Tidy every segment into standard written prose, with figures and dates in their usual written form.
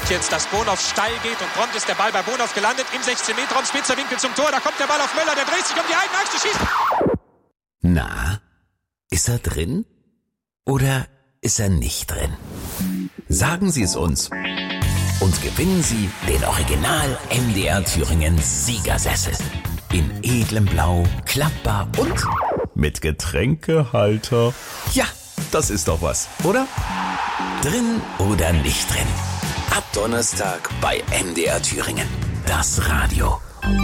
guckt jetzt, dass Bonhoff steil geht und prompt ist der Ball bei Bonhoff gelandet. Im 16-Meter-Raum, spitzer Winkel zum Tor. Da kommt der Ball auf Möller, der dreht sich um die eigene Achse, schießt. Na, ist er drin? Oder ist er nicht drin? Sagen Sie es uns. Und gewinnen Sie den Original MDR Thüringen Siegersessel. In edlem Blau, klappbar und mit Getränkehalter. Ja, das ist doch was, oder? Drin oder nicht drin? Ab Donnerstag bei MDR Thüringen. Das Radio.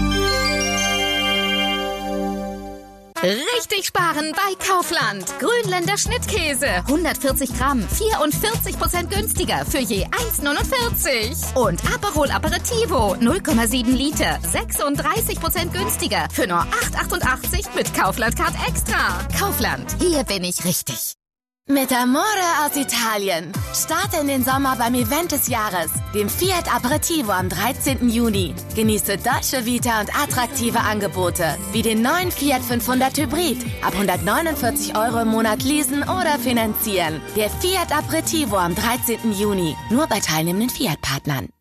Richtig sparen bei Kaufland. Grünländer Schnittkäse. 140 Gramm, 44% günstiger für je 1,49. Und Aperol Aperitivo, 0,7 Liter, 36% günstiger für nur 8,88 mit Kaufland Card Extra. Kaufland, hier bin ich richtig. Mit Amore aus Italien. Starte in den Sommer beim Event des Jahres, dem Fiat Aperitivo am 13. Juni. Genieße Dolce Vita und attraktive Angebote, wie den neuen Fiat 500 Hybrid. Ab 149 € im Monat leasen oder finanzieren. Der Fiat Aperitivo am 13. Juni. Nur bei teilnehmenden Fiat-Partnern.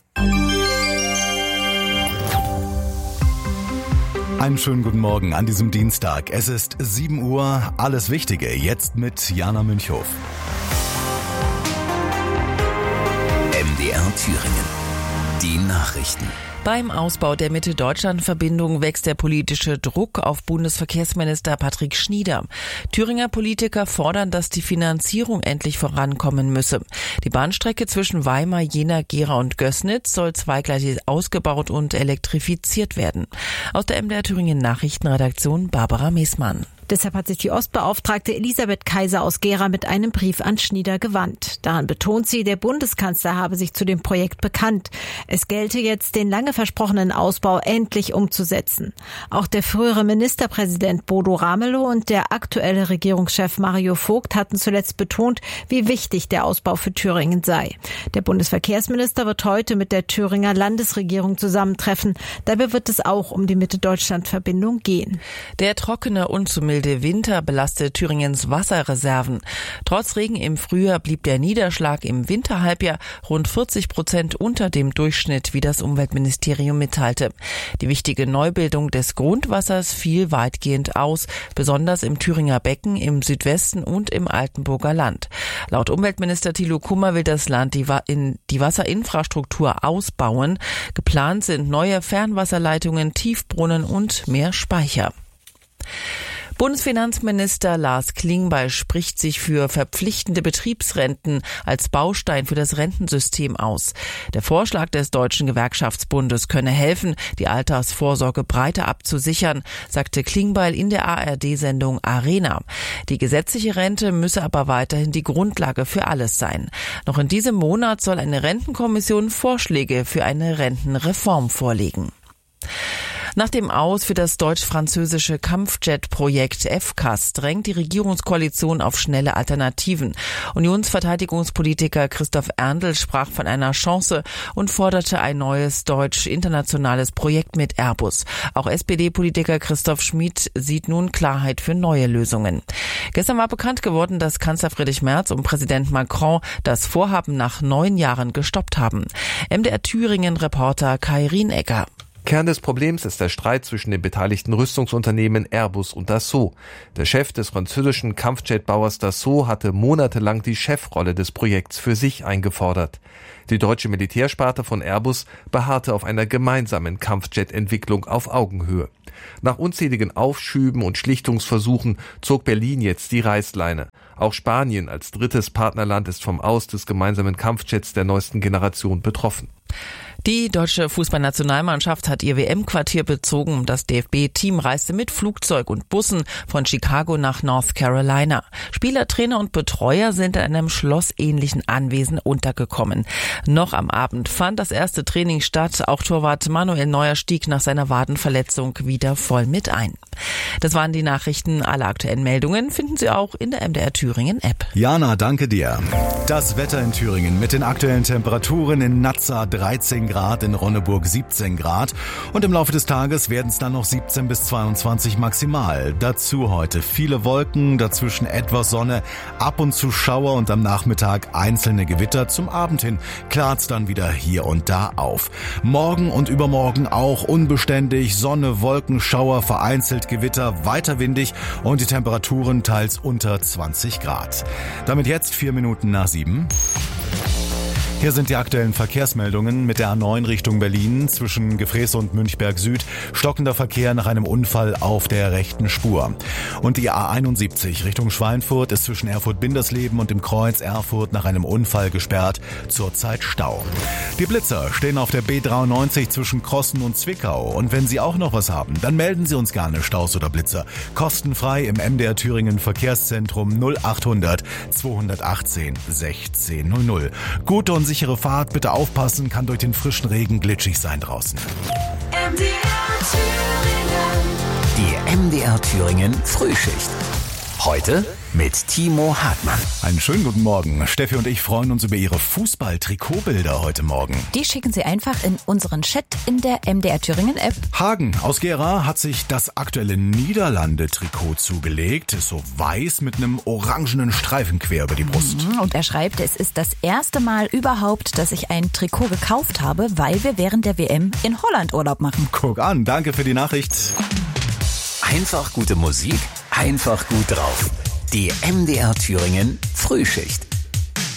Einen schönen guten Morgen an diesem Dienstag. Es ist 7 Uhr. Alles Wichtige jetzt mit Jana Münchhof. MDR Thüringen. Die Nachrichten. Beim Ausbau der Mitte-Deutschland-Verbindung wächst der politische Druck auf Bundesverkehrsminister Patrick Schnieder. Thüringer Politiker fordern, dass die Finanzierung endlich vorankommen müsse. Die Bahnstrecke zwischen Weimar, Jena, Gera und Gößnitz soll zweigleisig ausgebaut und elektrifiziert werden. Aus der MDR Thüringen Nachrichtenredaktion Barbara Meßmann. Deshalb hat sich die Ostbeauftragte Elisabeth Kaiser aus Gera mit einem Brief an Schnieder gewandt. Daran betont sie, der Bundeskanzler habe sich zu dem Projekt bekannt. Es gelte jetzt, den lange versprochenen Ausbau endlich umzusetzen. Auch der frühere Ministerpräsident Bodo Ramelow und der aktuelle Regierungschef Mario Vogt hatten zuletzt betont, wie wichtig der Ausbau für Thüringen sei. Der Bundesverkehrsminister wird heute mit der Thüringer Landesregierung zusammentreffen. Dabei wird es auch um die Mitte-Deutschland-Verbindung gehen. Der trockene und zu milde Winter belastet Thüringens Wasserreserven. Trotz Regen im Frühjahr blieb der Niederschlag im Winterhalbjahr rund 40% unter dem Durchschnitt, wie das Umweltministerium mitteilte. Die wichtige Neubildung des Grundwassers fiel weitgehend aus, besonders im Thüringer Becken, im Südwesten und im Altenburger Land. Laut Umweltminister Thilo Kummer will das Land die Wasserinfrastruktur ausbauen. Geplant sind neue Fernwasserleitungen, Tiefbrunnen und mehr Speicher. Bundesfinanzminister Lars Klingbeil spricht sich für verpflichtende Betriebsrenten als Baustein für das Rentensystem aus. Der Vorschlag des Deutschen Gewerkschaftsbundes könne helfen, die Altersvorsorge breiter abzusichern, sagte Klingbeil in der ARD-Sendung Arena. Die gesetzliche Rente müsse aber weiterhin die Grundlage für alles sein. Noch in diesem Monat soll eine Rentenkommission Vorschläge für eine Rentenreform vorlegen. Nach dem Aus für das deutsch-französische Kampfjet-Projekt FCAS drängt die Regierungskoalition auf schnelle Alternativen. Unionsverteidigungspolitiker Christoph Erndl sprach von einer Chance und forderte ein neues deutsch-internationales Projekt mit Airbus. Auch SPD-Politiker Christoph Schmid sieht nun Klarheit für neue Lösungen. Gestern war bekannt geworden, dass Kanzler Friedrich Merz und Präsident Macron das Vorhaben nach 9 Jahren gestoppt haben. MDR Thüringen-Reporter Kai Rienecker. Kern des Problems ist der Streit zwischen den beteiligten Rüstungsunternehmen Airbus und Dassault. Der Chef des französischen Kampfjetbauers Dassault hatte monatelang die Chefrolle des Projekts für sich eingefordert. Die deutsche Militärsparte von Airbus beharrte auf einer gemeinsamen Kampfjet-Entwicklung auf Augenhöhe. Nach unzähligen Aufschüben und Schlichtungsversuchen zog Berlin jetzt die Reißleine. Auch Spanien als drittes Partnerland ist vom Aus des gemeinsamen Kampfjets der neuesten Generation betroffen. Die deutsche Fußballnationalmannschaft hat ihr WM-Quartier bezogen. Das DFB-Team reiste mit Flugzeug und Bussen von Chicago nach North Carolina. Spieler, Trainer und Betreuer sind in einem schlossähnlichen Anwesen untergekommen. Noch am Abend fand das erste Training statt. Auch Torwart Manuel Neuer stieg nach seiner Wadenverletzung wieder voll mit ein. Das waren die Nachrichten. Alle aktuellen Meldungen finden Sie auch in der MDR Thüringen App. Jana, danke dir. Das Wetter in Thüringen mit den aktuellen Temperaturen in Nazza 13 Grad. Grad, in Ronneburg 17 Grad. Und im Laufe des Tages werden es dann noch 17 bis 22 maximal. Dazu heute viele Wolken, dazwischen etwas Sonne, ab und zu Schauer und am Nachmittag einzelne Gewitter. Zum Abend hin klart's dann wieder hier und da auf. Morgen und übermorgen auch unbeständig, Sonne, Wolken, Schauer, vereinzelt Gewitter, weiter windig und die Temperaturen teils unter 20 Grad. Damit jetzt 4 Minuten nach 7. Hier sind die aktuellen Verkehrsmeldungen mit der A9 Richtung Berlin zwischen Gefreße und Münchberg Süd. Stockender Verkehr nach einem Unfall auf der rechten Spur. Und die A71 Richtung Schweinfurt ist zwischen Erfurt-Bindersleben und dem Kreuz Erfurt nach einem Unfall gesperrt. Zurzeit Stau. Die Blitzer stehen auf der B93 zwischen Krossen und Zwickau. Und wenn Sie auch noch was haben, dann melden Sie uns gerne Staus oder Blitzer. Kostenfrei im MDR Thüringen Verkehrszentrum 0800 218 1600. Gute und sichere Fahrt, bitte aufpassen, kann durch den frischen Regen glitschig sein draußen. Die MDR Thüringen Frühschicht. Heute mit Timo Hartmann. Einen schönen guten Morgen. Steffi und ich freuen uns über Ihre Fußball-Trikotbilder heute Morgen. Die schicken Sie einfach in unseren Chat in der MDR Thüringen App. Hagen aus Gera hat sich das aktuelle Niederlande-Trikot zugelegt. Ist so weiß mit einem orangenen Streifen quer über die Brust. Und er schreibt, es ist das erste Mal überhaupt, dass ich ein Trikot gekauft habe, weil wir während der WM in Holland Urlaub machen. Guck an, danke für die Nachricht. Einfach gute Musik, einfach gut drauf. Die MDR Thüringen Frühschicht.